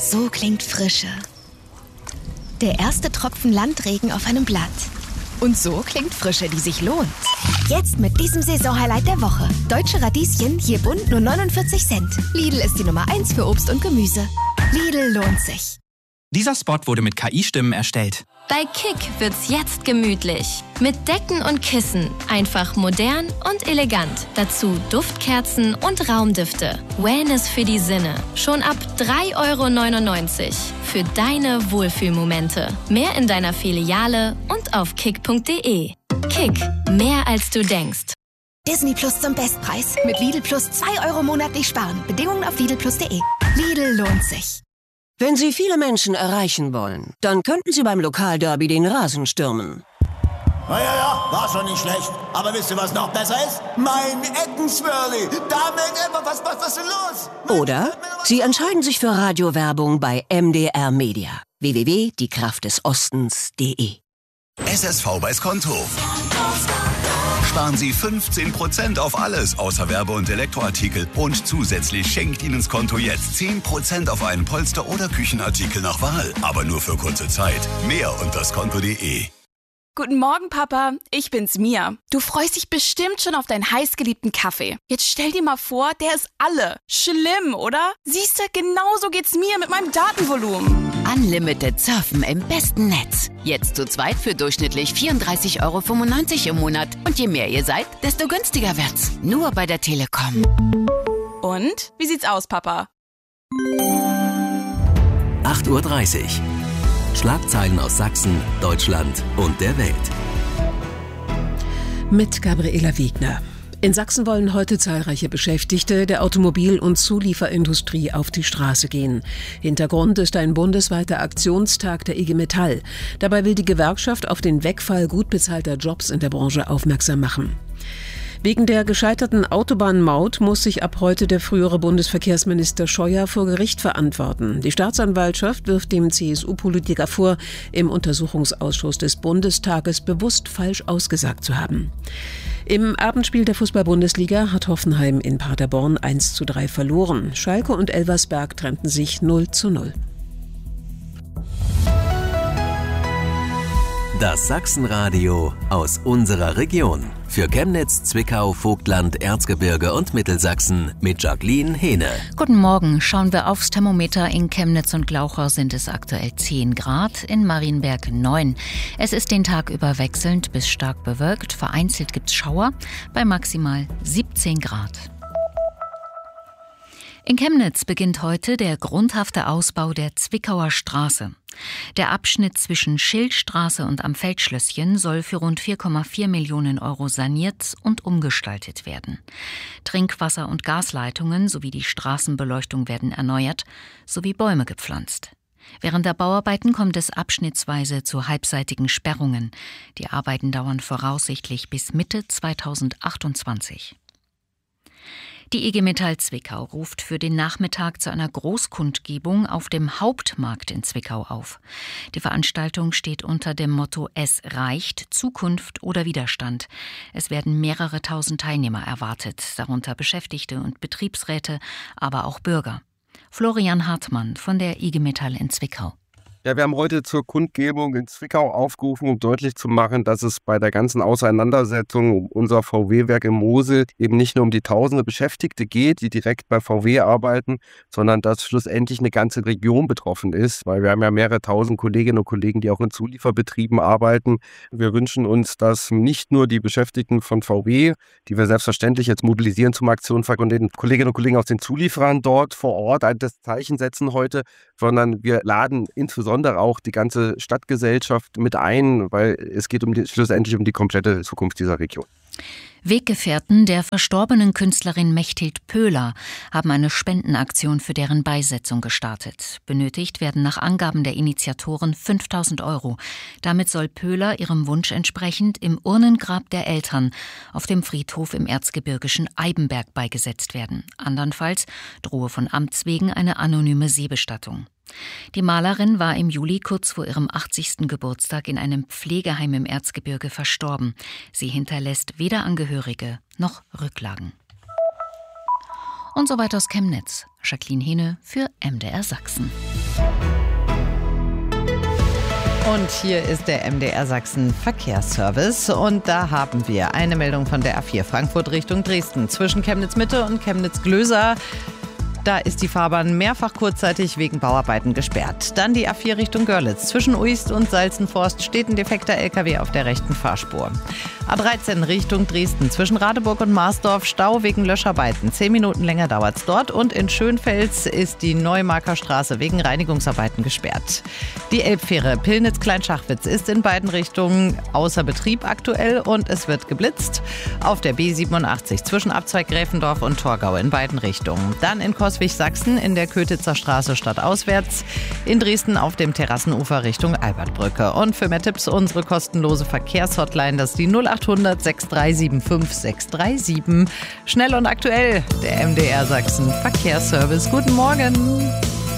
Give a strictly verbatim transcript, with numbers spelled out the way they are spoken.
So klingt Frische. Der erste Tropfen Landregen auf einem Blatt. Und so klingt Frische, die sich lohnt. Jetzt mit diesem Saisonhighlight der Woche. Deutsche Radieschen, hier bunt nur neunundvierzig Cent. Lidl ist die Nummer eins für Obst und Gemüse. Lidl lohnt sich. Dieser Spot wurde mit K I-Stimmen erstellt. Bei Kick wird's jetzt gemütlich. Mit Decken und Kissen. Einfach modern und elegant. Dazu Duftkerzen und Raumdüfte. Wellness für die Sinne. Schon ab drei Euro neunundneunzig. Für deine Wohlfühlmomente. Mehr in deiner Filiale und auf kick punkt de. Kick. Mehr als du denkst. Disney Plus zum Bestpreis. Mit Lidl Plus zwei Euro monatlich sparen. Bedingungen auf lidl plus punkt de. Lidl lohnt sich. Wenn Sie viele Menschen erreichen wollen, dann könnten Sie beim Lokalderby den Rasen stürmen. Na ja, ja, war schon nicht schlecht. Aber wisst ihr, was noch besser ist? Mein Eckenswirli. Damit immer, was, was, was ist denn los? Oder Sie entscheiden sich für Radiowerbung bei M D R Media. w w w punkt die kraft des ostens punkt de. S S V bei Skonto. Sparen Sie fünfzehn Prozent auf alles außer Werbe- und Elektroartikel. Und zusätzlich schenkt Ihnen Skonto jetzt zehn Prozent auf einen Polster- oder Küchenartikel nach Wahl. Aber nur für kurze Zeit. Mehr unter skonto punkt de. Guten Morgen, Papa. Ich bin's, Mia. Du freust dich bestimmt schon auf deinen heißgeliebten Kaffee. Jetzt stell dir mal vor, der ist alle. Schlimm, oder? Siehste, genauso geht's mir mit meinem Datenvolumen. Unlimited Surfen im besten Netz. Jetzt zu zweit für durchschnittlich vierunddreißig Euro fünfundneunzig im Monat. Und je mehr ihr seid, desto günstiger wird's. Nur bei der Telekom. Und? Wie sieht's aus, Papa? acht Uhr dreißig. Schlagzeilen aus Sachsen, Deutschland und der Welt. Mit Gabriela Wiegner. In Sachsen wollen heute zahlreiche Beschäftigte der Automobil- und Zulieferindustrie auf die Straße gehen. Hintergrund ist ein bundesweiter Aktionstag der I G Metall. Dabei will die Gewerkschaft auf den Wegfall gut bezahlter Jobs in der Branche aufmerksam machen. Wegen der gescheiterten Autobahnmaut muss sich ab heute der frühere Bundesverkehrsminister Scheuer vor Gericht verantworten. Die Staatsanwaltschaft wirft dem C S U-Politiker vor, im Untersuchungsausschuss des Bundestages bewusst falsch ausgesagt zu haben. Im Abendspiel der Fußball-Bundesliga hat Hoffenheim in Paderborn eins zu drei verloren. Schalke und Elversberg trennten sich null zu null. Das Sachsenradio aus unserer Region. Für Chemnitz, Zwickau, Vogtland, Erzgebirge und Mittelsachsen mit Jacqueline Hehne. Guten Morgen. Schauen wir aufs Thermometer. In Chemnitz und Glauchau sind es aktuell zehn Grad, in Marienberg neun. Es ist den Tag über wechselnd bis stark bewölkt. Vereinzelt gibt's Schauer bei maximal siebzehn Grad. In Chemnitz beginnt heute der grundhafte Ausbau der Zwickauer Straße. Der Abschnitt zwischen Schildstraße und am Feldschlösschen soll für rund vier Komma vier Millionen Euro saniert und umgestaltet werden. Trinkwasser- und Gasleitungen sowie die Straßenbeleuchtung werden erneuert, sowie Bäume gepflanzt. Während der Bauarbeiten kommt es abschnittsweise zu halbseitigen Sperrungen. Die Arbeiten dauern voraussichtlich bis Mitte zweitausendachtundzwanzig. Die I G Metall Zwickau ruft für den Nachmittag zu einer Großkundgebung auf dem Hauptmarkt in Zwickau auf. Die Veranstaltung steht unter dem Motto Es reicht, Zukunft oder Widerstand. Es werden mehrere tausend Teilnehmer erwartet, darunter Beschäftigte und Betriebsräte, aber auch Bürger. Florian Hartmann von der I G Metall in Zwickau. Ja, wir haben heute zur Kundgebung in Zwickau aufgerufen, um deutlich zu machen, dass es bei der ganzen Auseinandersetzung um unser V W-Werk in Mosel eben nicht nur um die tausende Beschäftigte geht, die direkt bei V W arbeiten, sondern dass schlussendlich eine ganze Region betroffen ist, weil wir haben ja mehrere tausend Kolleginnen und Kollegen, die auch in Zulieferbetrieben arbeiten. Wir wünschen uns, dass nicht nur die Beschäftigten von V W, die wir selbstverständlich jetzt mobilisieren zum Aktionstag und den Kolleginnen und Kollegen aus den Zulieferern dort vor Ort das Zeichen setzen heute, sondern wir laden insbesondere auch die ganze Stadtgesellschaft mit ein, weil es geht um die, schlussendlich um die komplette Zukunft dieser Region. Weggefährten der verstorbenen Künstlerin Mechthild Pöhler haben eine Spendenaktion für deren Beisetzung gestartet. Benötigt werden nach Angaben der Initiatoren fünftausend Euro. Damit soll Pöhler ihrem Wunsch entsprechend im Urnengrab der Eltern auf dem Friedhof im erzgebirgischen Eibenberg beigesetzt werden. Andernfalls drohe von Amts wegen eine anonyme Seebestattung. Die Malerin war im Juli kurz vor ihrem achtzigsten Geburtstag in einem Pflegeheim im Erzgebirge verstorben. Sie hinterlässt weder Angehörige noch Rücklagen. Und soweit aus Chemnitz. Jacqueline Hehne für M D R Sachsen. Und hier ist der M D R Sachsen Verkehrsservice und da haben wir eine Meldung von der A vier Frankfurt Richtung Dresden zwischen Chemnitz Mitte und Chemnitz Glöser. Da ist die Fahrbahn mehrfach kurzzeitig wegen Bauarbeiten gesperrt. Dann die A vier Richtung Görlitz. Zwischen Uist und Salzenforst steht ein defekter L K W auf der rechten Fahrspur. A dreizehn Richtung Dresden. Zwischen Radeburg und Marsdorf Stau wegen Löscharbeiten. Zehn Minuten länger dauert's dort. Und in Schönfels ist die Neumarker Straße wegen Reinigungsarbeiten gesperrt. Die Elbfähre Pillnitz-Kleinschachwitz ist in beiden Richtungen außer Betrieb aktuell und es wird geblitzt. Auf der B siebenundachtzig zwischen Abzweig Gräfendorf und Torgau in beiden Richtungen. Dann in Coswig-Sachsen in der Kötitzer Straße stadtauswärts. In Dresden auf dem Terrassenufer Richtung Albertbrücke. Und für mehr Tipps unsere kostenlose Verkehrshotline, das ist die null achthundert sechs drei sieben fünf sechs drei sieben. Schnell und aktuell, der M D R Sachsen Verkehrsservice. Guten Morgen.